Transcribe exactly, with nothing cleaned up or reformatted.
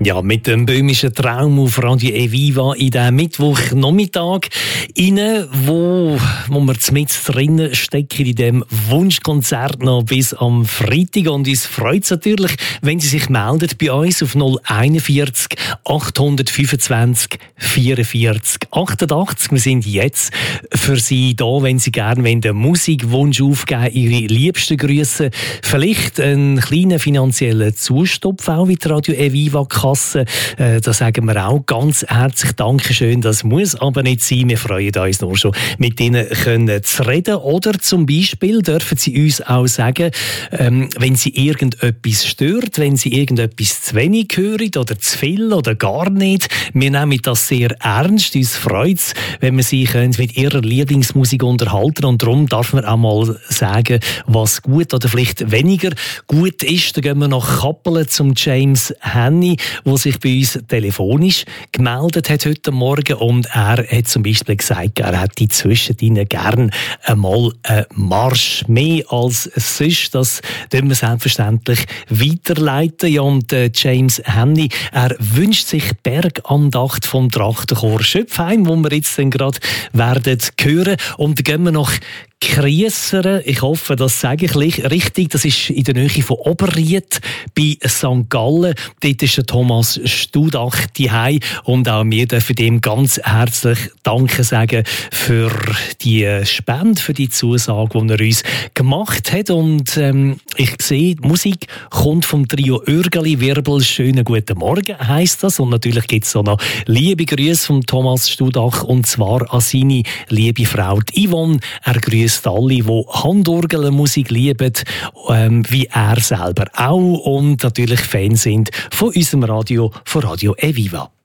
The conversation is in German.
Ja, mit dem böhmischen Traum auf Radio Eviva in den Mittwochnachmittag rein, wo, wo wir mit drinnen stecken in dem Wunschkonzert noch bis am Freitag. Und uns freut es natürlich, wenn Sie sich melden bei uns auf null einundvierzig achthundertfünfundzwanzig vierundvierzig achtundachtzig. Wir sind jetzt für Sie da, wenn Sie gerne den Musikwunsch aufgeben, Ihre liebsten Grüße, vielleicht einen kleinen finanziellen Zustopf auch wie die Radio Eviva Kasse. Äh, da sagen wir auch ganz herzlich Dankeschön. Das muss aber nicht sein. Wir freuen uns nur schon, mit Ihnen können zu reden. Oder zum Beispiel dürfen Sie uns auch sagen, ähm, wenn Sie irgendetwas stört, wenn Sie irgendetwas zu wenig hören oder zu viel oder gar nicht. Wir nehmen das sehr ernst. Uns freut es, wenn wir Sie können mit Ihrer Lieblingsmusik unterhalten. Und darum darf man auch mal sagen, was gut oder vielleicht weniger gut ist. Da gehen wir nach Kappelen zum James Henny, der sich bei uns telefonisch gemeldet hat heute Morgen. Und er hat zum Beispiel gesagt, er hätte zwischen ihnen gern einmal einen Marsch mehr als sonst. Das tun wir selbstverständlich weiterleiten. Ja, und äh, James Henny, er wünscht sich Bergandacht vom Trachtenchor Schöpfheim, wo wir jetzt dann gerade werden hören. Und dann gehen wir noch Kriesseren, ich hoffe, das sage ich richtig, das ist in der Nähe von Oberried bei Sankt Gallen. Dort ist der Thomas Studach daheim und auch wir dürfen ihm ganz herzlich Danke sagen für die Spende, für die Zusage, die er uns gemacht hat. Und ähm, ich sehe, die Musik kommt vom Trio Örgeli Wirbel. Schönen guten Morgen heisst das. Und natürlich gibt es auch noch liebe Grüße von Thomas Studach, und zwar an seine liebe Frau Yvonne. Er grüßt alle, die Handorgelmusik lieben, ähm, wie er selber auch, und natürlich Fans sind von unserem Radio, von Radio Eviva.